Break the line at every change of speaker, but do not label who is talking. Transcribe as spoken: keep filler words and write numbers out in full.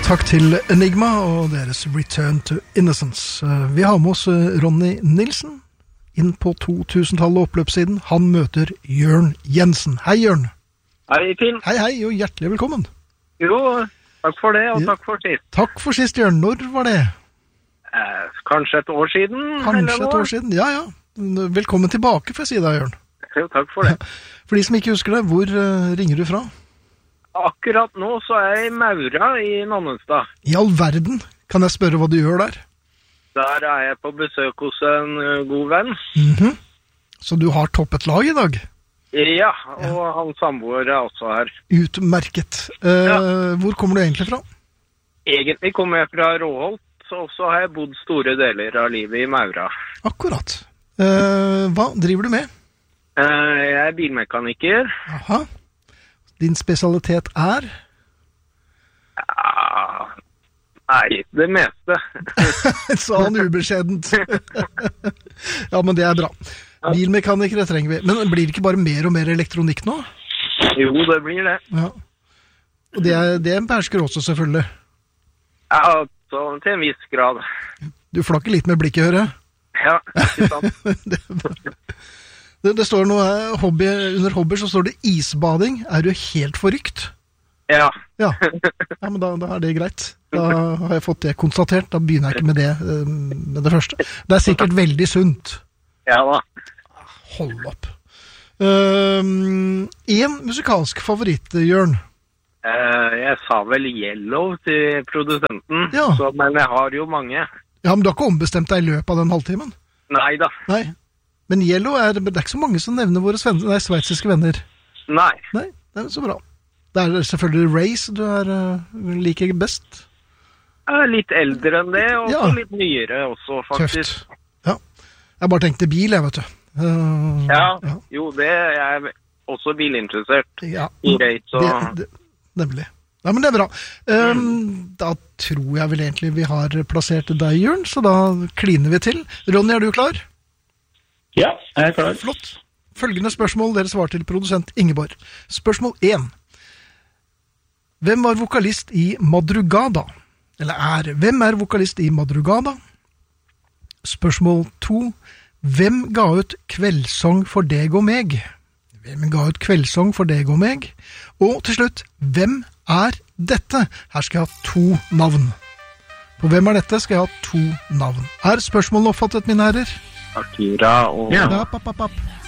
Takk til Enigma og deres Return to Innocence. Vi har med oss Ronny Nilsen inn på to-tusentallet oppløpssiden. Han møter Jørn Jensen. Hei, Jørn.
Hei, Finn.
Hei, hei, og hjertelig velkommen.
Jo, takk for det, og takk for sist.
Takk for sist, Jørn. Når var det?
Eh, kanskje et år siden?
Kanskje et år siden, ja, ja. Velkommen tilbake, får jeg si deg, Jørn.
Jo, takk for det.
For de som ikke husker det, hvor uh, ringer du fra?
Akkurat nå så er jeg i Maura i Nannestad.
I all verden, kan jeg spørre hva du gjør der?
Der er jeg på besøk hos en uh, god venn.
Mhm. Så du har toppet lag i dag?
Ja, og ja. Han samboer er også her.
Utmerket. Uh, ja. Hvor kommer du egentlig fra?
Egentlig kommer jeg fra Råholt, og så har jeg bodd store deler av livet i Maura.
Akkurat. Uh, hva driver du med?
Uh, jeg er bilmekaniker.
Aha. Din spesialitet er?
Ja, nei, det meste.
Så han ubeskjedent. Ja, men det er bra. Bilmekanikere trenger vi. Men blir det ikke bare mer og mer elektronikk nå?
Jo, det blir det.
Ja. Og det er, det er en behersker også, selvfølgelig.
Ja, så til en viss grad.
Du flakker litt med blikket, hører jeg?
Ja, ikke sant.
Det er bra. Det, det står noe hobby, under hobby så står det isbading. Er du helt forrykt?
Ja.
Ja, ja men da, da er det greit. Da har jeg fått det konstatert. Da begynner jeg ikke med det, med det første. Det er sikkert veldig sunt.
Ja da.
Hold opp. Um, en musikalsk favoritt, Jørn?
Uh, jeg sa vel Yellow til produsenten,
ja.
Så, men jeg har jo mange.
Ja, men du har ikke ombestemt deg i løpet av den halvtimen?
Nei da.
Nei. Men Yellow er, det er ikke så mange som nevner våre sven- nei, sveitsiske venner.
Nei.
Nei, det er så bra. Det er selvfølgelig Race du er uh, liker best.
Jeg er litt eldre enn det, og
ja.
Litt nyere også, faktisk.
Tøft. Ja. Jeg bare tenkte bil, jeg vet du. Uh,
ja,
ja,
jo, det jeg er også bilinteressert.
Ja.
I race og...
Det, det, nemlig. Ja, men det er bra. Um, mm. Da tror jeg vel egentlig vi har plassert deg, Jørn, så da kliner vi til. Ronny, er du klar?
Ja, jeg er klar.
Flott. Følgende spørsmål dere svar til produsent Ingeborg. Spørsmål én. Hvem var vokalist i Madrugada? Eller er, hvem er vokalist i Madrugada? Spørsmål to. Hvem ga ut Kveldssong for deg og meg? Hvem ga ut Kveldssong for deg og meg? Og til slutt, hvem er dette? Her skal jeg ha to navn. På hvem er dette skal jeg ha to navn. Er spørsmålet oppfattet, mine herrer?
Akira og...
Ja. App, app, app, app.